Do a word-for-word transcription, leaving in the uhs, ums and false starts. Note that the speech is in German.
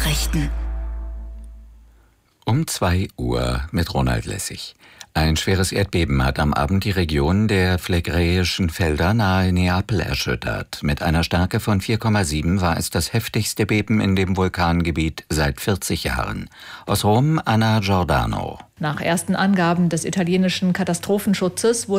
Nachrichten. Um zwei Uhr mit Ronald Lessig. Ein schweres Erdbeben hat am Abend die Region der Phlegräischen Felder nahe Neapel erschüttert. Mit einer Stärke von vier Komma sieben war es das heftigste Beben in dem Vulkangebiet seit vierzig Jahren. Aus Rom, Anna Giordano. Nach ersten Angaben des italienischen Katastrophenschutzes wurde